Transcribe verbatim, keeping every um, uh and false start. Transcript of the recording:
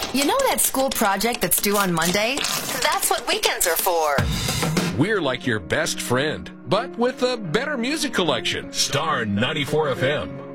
You know that school project that's due on Monday? That's what weekends are for. We're like your best friend, but with a better music collection. Star ninety-four F M.